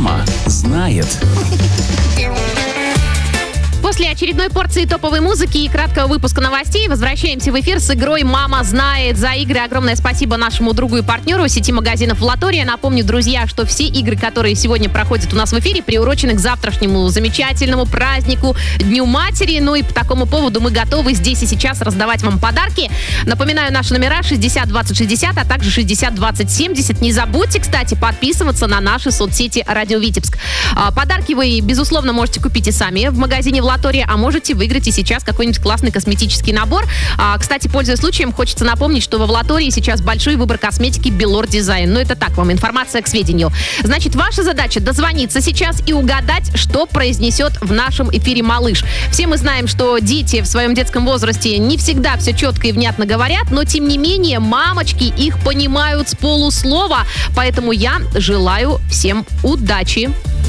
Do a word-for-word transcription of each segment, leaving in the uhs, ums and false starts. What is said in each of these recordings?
Мама знает. После очередной порции топовой музыки и краткого выпуска новостей возвращаемся в эфир с игрой «Мама знает». За игры огромное спасибо нашему другу и партнеру сети магазинов «Латория». Напомню, друзья, что все игры, которые сегодня проходят у нас в эфире, приурочены к завтрашнему замечательному празднику Дню матери. Ну и по такому поводу мы готовы здесь и сейчас раздавать вам подарки. Напоминаю, наши номера шестьдесят двадцать шестьдесят, а также шестьдесят двадцать семьдесят. Не забудьте, кстати, подписываться на наши соцсети «Радио Витебск». Подарки вы, безусловно, можете купить и сами в магазине в «Латория», а можете выиграть и сейчас какой-нибудь классный косметический набор. А, кстати, пользуясь случаем, хочется напомнить, что во «Латории» сейчас большой выбор косметики Белор Дизайн. Ну, это так вам, информация к сведению. Значит, ваша задача дозвониться сейчас и угадать, что произнесет в нашем эфире малыш. Все мы знаем, что дети в своем детском возрасте не всегда все четко и внятно говорят, но, тем не менее, мамочки их понимают с полуслова. Поэтому я желаю всем удачи.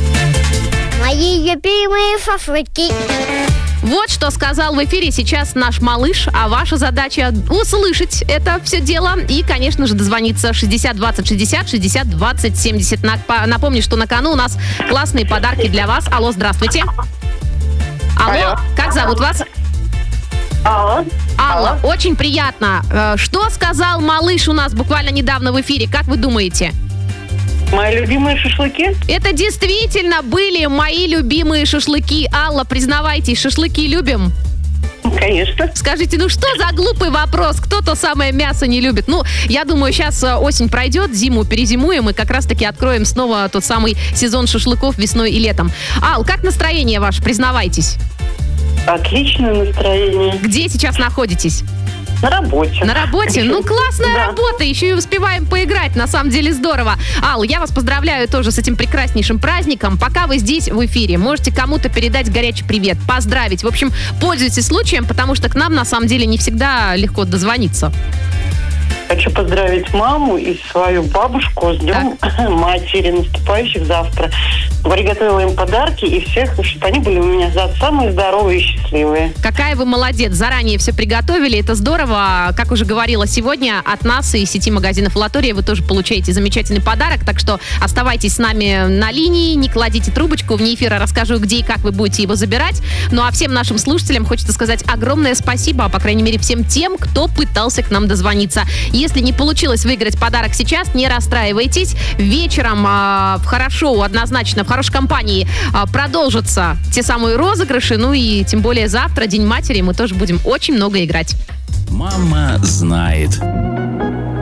Мои любимые шашлыки. Вот что сказал в эфире сейчас наш малыш, а ваша задача услышать это все дело и, конечно же, дозвониться шестьдесят двадцать шестьдесят, шестьдесят двадцать семьдесят. Напомню, что на кону у нас классные подарки для вас. Алло, здравствуйте. Алло, Алло. Как зовут вас? Алло. Алла, Алло. Очень приятно. Что сказал малыш у нас буквально недавно в эфире? Как вы думаете? Мои любимые шашлыки? Это действительно были мои любимые шашлыки. Алла, признавайтесь, шашлыки любим? Конечно. Скажите, ну что за глупый вопрос? Кто то самое мясо не любит? Ну, я думаю, сейчас осень пройдет, зиму перезимуем и как раз-таки откроем снова тот самый сезон шашлыков весной и летом. Ал, как настроение ваше? Признавайтесь. Отличное настроение. Где сейчас находитесь? На работе. На работе? Ну, классная Да. работа. Еще и успеваем поиграть. На самом деле здорово. Ал, я вас поздравляю тоже с этим прекраснейшим праздником. Пока вы здесь в эфире, можете кому-то передать горячий привет, поздравить. В общем, пользуйтесь случаем, потому что к нам на самом деле не всегда легко дозвониться. Хочу поздравить маму и свою бабушку с Днем матери, наступающих завтра. Приготовила им подарки и всех, чтобы они были у меня за самые здоровые и счастливые. Какая вы молодец. Заранее все приготовили. Это здорово. Как уже говорила сегодня, от нас и сети магазинов «Латория» вы тоже получаете замечательный подарок. Так что оставайтесь с нами на линии, не кладите трубочку. Вне эфира расскажу, где и как вы будете его забирать. Ну а всем нашим слушателям хочется сказать огромное спасибо, по крайней мере, всем тем, кто пытался к нам дозвониться. Если не получилось выиграть подарок сейчас, не расстраивайтесь. Вечером э, в хорошо, однозначно, в хорошей компании э, продолжатся те самые розыгрыши. Ну и тем более завтра, День матери, мы тоже будем очень много играть. Мама знает.